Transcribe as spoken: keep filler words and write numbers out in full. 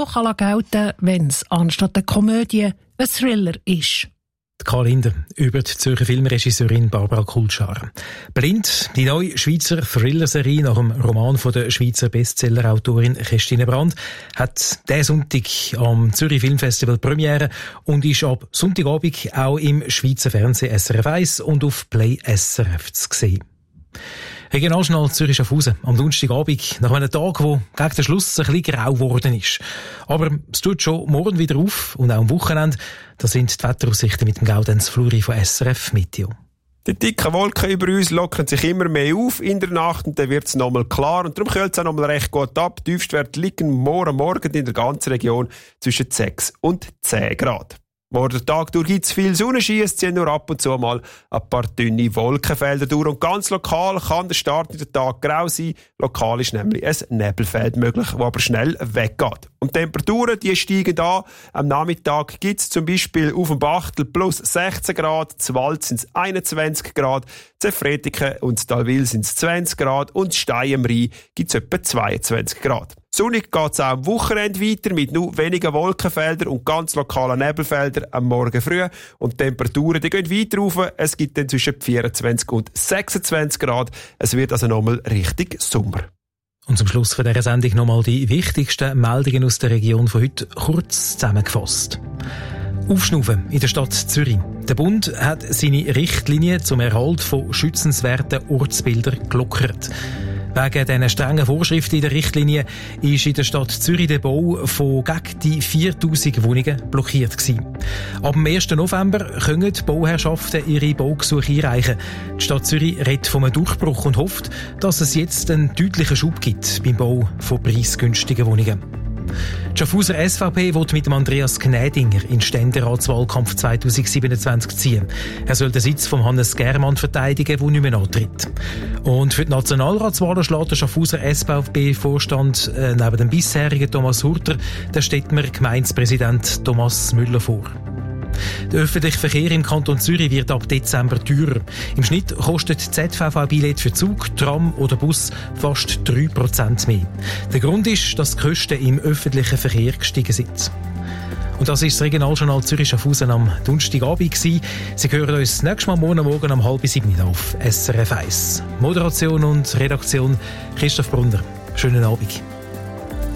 auch gelten, wenn es anstatt der Komödie ein Thriller ist. Karl Linder über die Zürcher Filmregisseurin Barbara Kulschar. «Blind», die neue Schweizer Thriller-Serie nach dem Roman von der Schweizer Bestsellerautorin Christine Brand, hat diesen Sonntag am Zürich Filmfestival Premiere und ist ab Sonntagabend auch im Schweizer Fernsehen S R F eins und auf Play S R F zu sehen. Regionaljournal Zürich-Schaffhausen am Donnerstagabend, nach einem Tag, wo gegen den Schluss ein bisschen grau geworden ist. Aber es tut schon morgen wieder auf und auch am Wochenende. Das sind die Wetteraussichten mit dem Gaudenz Fluri von S R F Meteo. Die dicken Wolken über uns lockern sich immer mehr auf in der Nacht und dann wird es nochmal klar und darum kühlt es auch nochmal recht gut ab. Die Tiefstwerte liegen morgen Morgen in der ganzen Region zwischen sechs und zehn Grad. Morgen Tag durch gibt es viel Sonnenschein, es ziehen nur ab und zu mal ein paar dünne Wolkenfelder durch und ganz lokal kann der Start in den Tag grau sein. Lokal ist nämlich ein Nebelfeld möglich, das aber schnell weggeht. Und die Temperaturen, die steigen an. Am Nachmittag gibt es zum Beispiel auf dem Bachtel plus sechzehn Grad, zu Wald sind es einundzwanzig Grad, zu Fretiken und zu Talwil sind es zwanzig Grad und zu Stein am Rhein gibt es etwa zweiundzwanzig Grad. Sonnig geht es auch am Wochenende weiter mit nur wenigen Wolkenfeldern und ganz lokalen Nebelfeldern am Morgen früh. Und die Temperaturen die gehen weiter rauf. Es gibt dann zwischen vierundzwanzig und sechsundzwanzig Grad. Es wird also nochmal richtig Sommer. Und zum Schluss von dieser Sendung nochmal die wichtigsten Meldungen aus der Region von heute kurz zusammengefasst. Aufschnaufen in der Stadt Zürich. Der Bund hat seine Richtlinien zum Erhalt von schützenswerten Ortsbildern gelockert. Wegen diesen strengen Vorschriften in der Richtlinie ist in der Stadt Zürich der Bau von gegen die viertausend Wohnungen blockiert gewesen. Ab dem ersten November können die Bauherrschaften ihre Baugesuche einreichen. Die Stadt Zürich redet von einem Durchbruch und hofft, dass es jetzt einen deutlichen Schub gibt beim Bau von preisgünstigen Wohnungen. Die Schaffhauser S V P will mit dem Andreas Gnädinger in den Ständeratswahlkampf zweitausendsiebenundzwanzig ziehen. Er soll den Sitz von Hannes Germann verteidigen, der nicht mehr antritt. Und für die Nationalratswahlen schlägt der Schaffhauser S V P-Vorstand äh, neben dem bisherigen Thomas Hurter den Stettmer Gemeindepräsident Thomas Müller vor. Der öffentliche Verkehr im Kanton Zürich wird ab Dezember teurer. Im Schnitt kostet Z V V-Billett für Zug, Tram oder Bus fast drei Prozent mehr. Der Grund ist, dass die Kosten im öffentlichen Verkehr gestiegen sind. Und das ist das Regionaljournal Zürich-Schaffhausen am Donnerstagabend gewesen. Sie hören uns nächstes Mal morgen Morgen um halb sieben auf S R F eins. Moderation und Redaktion Christoph Brunner. Schönen Abend.